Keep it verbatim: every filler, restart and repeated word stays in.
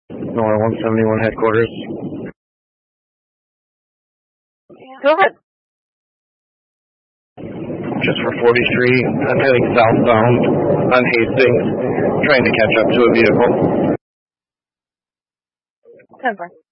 Nora one seventy-one headquarters. Go ahead. Just for forty-three, I'm heading southbound on Hastings, trying to catch up to a vehicle. ten four.